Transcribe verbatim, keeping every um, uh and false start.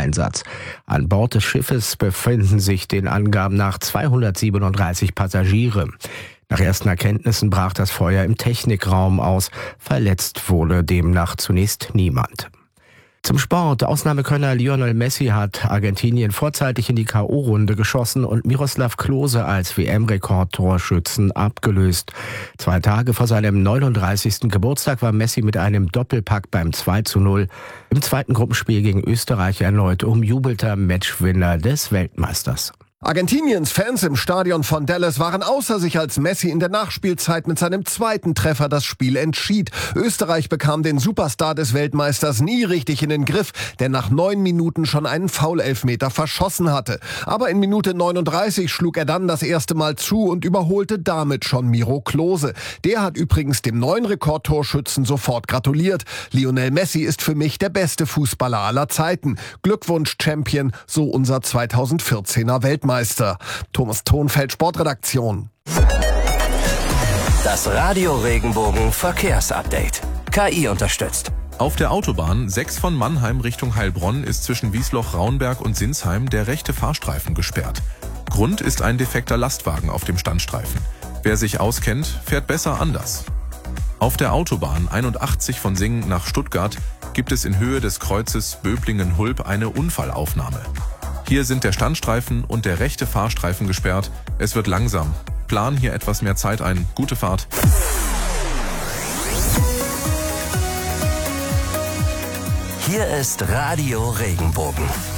Rettungseinsatz. An Bord des Schiffes befinden sich den Angaben nach zweihundertsiebenunddreißig Passagiere. Nach ersten Erkenntnissen brach das Feuer im Technikraum aus. Verletzt wurde demnach zunächst niemand. Zum Sport. Ausnahmekönner Lionel Messi hat Argentinien vorzeitig in die K O-Runde geschossen und Miroslav Klose als W M-Rekordtorschützen abgelöst. Zwei Tage vor seinem neununddreißigsten Geburtstag war Messi mit einem Doppelpack beim zwei zu null im zweiten Gruppenspiel gegen Österreich erneut umjubelter Matchwinner des Weltmeisters. Argentiniens Fans im Stadion von Dallas waren außer sich, als Messi in der Nachspielzeit mit seinem zweiten Treffer das Spiel entschied. Österreich bekam den Superstar des Weltmeisters nie richtig in den Griff, der nach neun Minuten schon einen Foul-Elfmeter verschossen hatte. Aber in Minute neununddreißig schlug er dann das erste Mal zu und überholte damit schon Miro Klose. Der hat übrigens dem neuen Rekordtorschützen sofort gratuliert. Lionel Messi ist für mich der beste Fußballer aller Zeiten. Glückwunsch, Champion, so unser zweitausendvierzehner Weltmeister. Thomas Thonfeld, Sportredaktion. Das Radio Regenbogen Verkehrsupdate. K I unterstützt. Auf der Autobahn sechs von Mannheim Richtung Heilbronn ist zwischen Wiesloch-Raunberg und Sinsheim der rechte Fahrstreifen gesperrt. Grund ist ein defekter Lastwagen auf dem Standstreifen. Wer sich auskennt, fährt besser anders. Auf der Autobahn einundachtzig von Singen nach Stuttgart gibt es in Höhe des Kreuzes Böblingen-Hulb eine Unfallaufnahme. Hier sind der Standstreifen und der rechte Fahrstreifen gesperrt. Es wird langsam. Plan hier etwas mehr Zeit ein. Gute Fahrt. Hier ist Radio Regenbogen.